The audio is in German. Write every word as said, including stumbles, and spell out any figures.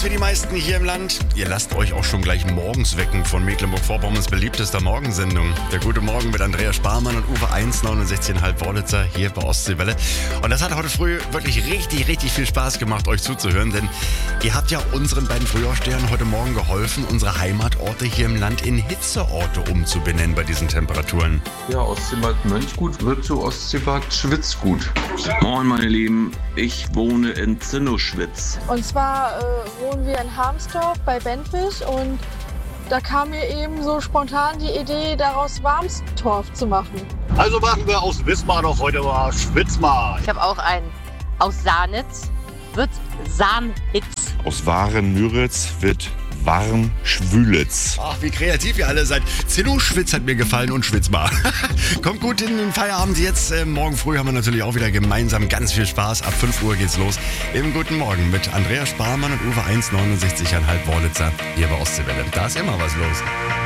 wie die meisten hier im Land. Ihr lasst euch auch schon gleich morgens wecken von Mecklenburg-Vorpommerns beliebtester Morgensendung. Der Gute Morgen mit Andreas Sparmann und Uwe eins, neunundsechzig Komma fünf Wörlitzer hier bei Ostseewelle. Und das hat heute früh wirklich richtig, richtig viel Spaß gemacht, euch zuzuhören, denn ihr habt ja unseren beiden Frühaufstehern heute Morgen geholfen, unsere Heimatorte hier im Land in Hitzeorte umzubenennen bei diesen Temperaturen. Ja, Ostseebad Mönchgut wird zu Ostseebad Schwitzgut. Moin meine Lieben, ich wohne in Zinnoschwitz. Und zwar äh, wohnen wir in Harmsdorf bei Bentwig und da kam mir eben so spontan die Idee, daraus Warmstorf zu machen. Also machen wir aus Wismar doch heute mal Schwitzmar. Ich habe auch einen aus Sahnitz, wird Sahnitz. Aus Waren-Müritz wird Warn-Schwülitz. Ach, wie kreativ ihr alle seid. Zinnoschwitz hat mir gefallen und Schwitzmar. Kommt gut in den Feierabend jetzt. Äh, morgen früh haben wir natürlich auch wieder gemeinsam ganz viel Spaß. Ab fünf Uhr geht's los. Im Guten Morgen mit Andreas Sparmann und Uwe eins, neunundsechzig Komma fünf Wörlitzer hier bei Ostseewelle. Da ist immer was los.